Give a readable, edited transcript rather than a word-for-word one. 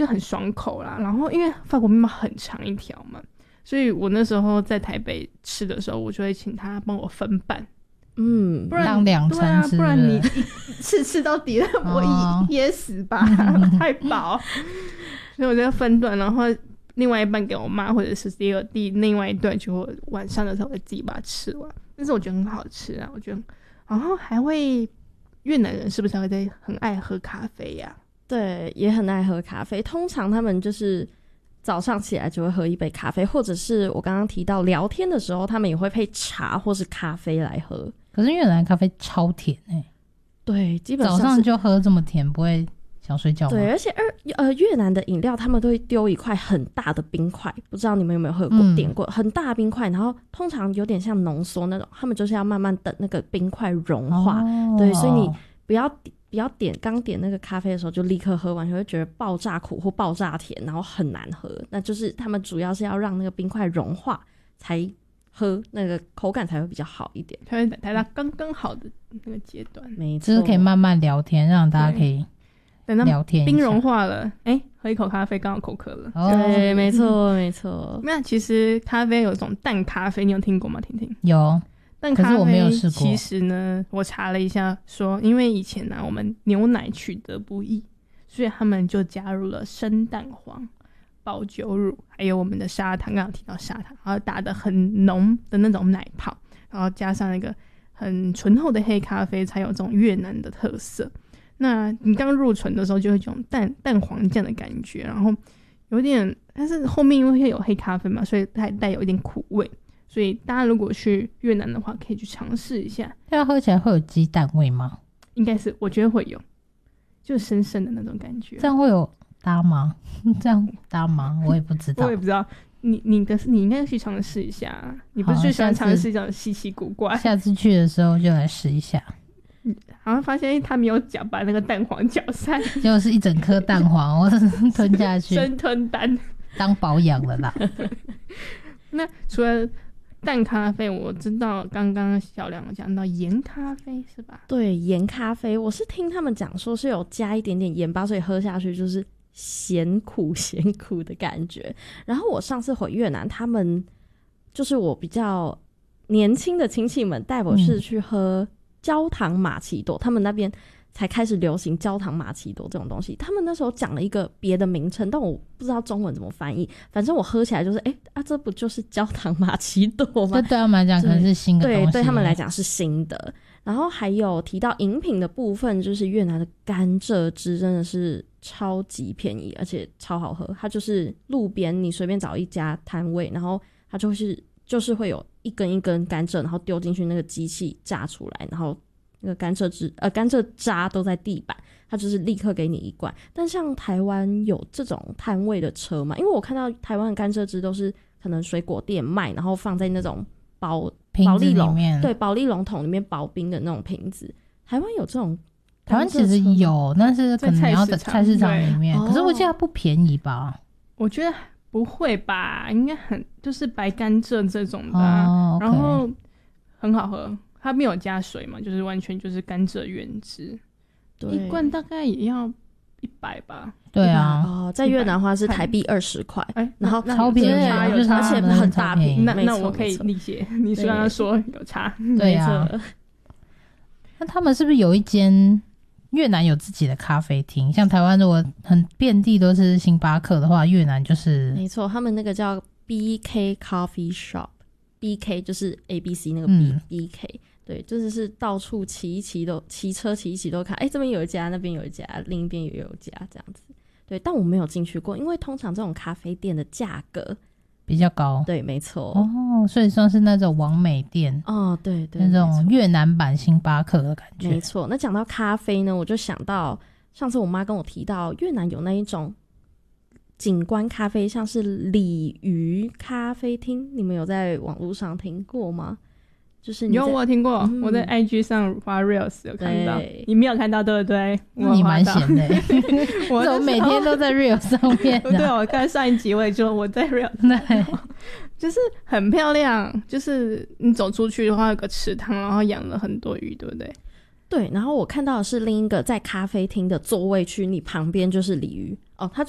就很爽口啦。然后因为法国面包很长一条嘛，所以我那时候在台北吃的时候，我就会请他帮我分半。不然当2餐吃， 不然你吃到底了，我噎死吧，太饱。所以我就分段，然后另外一半给我妈，或者是另外一段就我晚上的时候我自己把它吃完。但是我觉得很好吃啊，我觉得。然后还会越南人是不是还会很爱喝咖啡呀？ 对，也很爱喝咖啡。通常他们就是早上起来就会喝一杯咖啡，或者是我刚刚提到聊天的时候，他们也会配茶或是咖啡来喝。 可是越南咖啡超甜对，基本上早上就喝这么甜，不会想睡觉吗？ 对，而且越南的饮料他们都会丢一块很大的冰块，不知道你们有没有喝过点过很大的冰块，然后通常有点像浓缩那种，他们就是要慢慢等那个冰块融化。对，所以你不要刚点那个咖啡的时候就立刻喝完，就会觉得爆炸苦或爆炸甜，然后很难喝。那就是他们主要是要让那个冰块融化才喝，那个口感才会比较好一点， 才会达到刚刚好的那个阶段。 没错， 就是可以慢慢聊天，让大家可以聊天一下。 冰融化了，喝一口咖啡刚好口渴了。 对，没错没错。 那其实咖啡有种淡咖啡，你有听过吗？婷婷？ 有， 淡咖啡可是我没有试过。 其实呢，我查了一下说，因为以前我们牛奶取得不易，所以他们就加入了生蛋黄、保酒乳，还有我们的砂糖，刚刚提到砂糖，然后打得很浓的那种奶泡，然后加上那个很醇厚的黑咖啡，才有这种越南的特色。那你刚入唇的时候就会有这种蛋黄酱的感觉，然后有点，但是后面因为有黑咖啡嘛，所以它带有一点苦味，所以大家如果去越南的话可以去尝试一下。 它喝起来会有鸡蛋味吗？ 应该是，我觉得会有，就深深的那种感觉。 这样会有搭吗？这样搭吗？我也不知道。 我也不知道。你应该去尝试一下，你不是最喜欢尝试这种稀奇古怪？ 下次去的时候就来试一下。 然后发现他没有把那个蛋黄搅散， 结果是一整颗蛋黄，我吞下去， 生吞蛋当保养了啦。 那除了淡咖啡，我知道刚刚小梁讲到盐咖啡是吧？ 对，盐咖啡，我是听他们讲说是有加一点点盐巴，所以喝下去就是咸苦的感觉。然后我上次回越南，他们就是我比较年轻的亲戚们带我是去喝焦糖玛奇朵，他们那边才开始流行焦糖玛奇朵这种东西。他们那时候讲了一个别的名称，但我不知道中文怎么翻译，反正我喝起来就是这不就是焦糖玛奇朵吗？ 这对他们来讲可能是新的东西， 对他们来讲是新的。然后还有提到饮品的部分，就是越南的甘蔗汁真的是超级便宜，而且超好喝。它就是路边你随便找一家摊位，然后它就是会有一根一根甘蔗，然后丢进去那个机器榨出来，然后那个甘蔗渣都在地板，它就是立刻给你一罐。但像台湾有这种摊位的车吗？因为我看到台湾的甘蔗汁都是可能水果店卖，然后放在那种保丽龙，对，保丽龙桶里面保冰的那种瓶子。台湾有这种？ 台湾其实有，但是可能你要在菜市场里面。可是我记得它不便宜吧？ 我觉得不会吧，应该就是白甘蔗这种的 okay， 然后很好喝，它没有加水嘛，就是完全就是甘蔗原汁，一罐大概也要100吧。 对啊， 在越南的话是台币20块，然后超便宜， 而且很大瓶。 那我可以理解你刚刚说有差， 对啊。那他们是不是有一间越南有自己的咖啡厅？像台湾如果很遍地都是星巴克的话，越南就是没错，他们那个叫 BK Coffee Shop，BK 就是 ABC 那个 BK，对，就是到处骑车骑一骑都看，这边有一家，那边有一家，另一边也有一家这样子。对，但我没有进去过，因为通常这种咖啡店的价格比较高。 对，没错。 所以算是那种网美店。 对， 那种越南版星巴克的感觉。 没错。那讲到咖啡呢，我就想到上次我妈跟我提到越南有那一种景观咖啡，像是鲤鱼咖啡厅，你们有在网络上听过吗？就是我有听过，我在 IG 上发 Reels 有看到，你没有看到对不对？ 你蛮闲的我每天都在 Reels 上面对，我看上一集我也说我在 Reels 对， 就是很漂亮，就是你走出去的话有个池塘，然后养了很多鱼，对不对？对， 然后我看到的是另一个在咖啡厅的座位区，你旁边就是鲤鱼它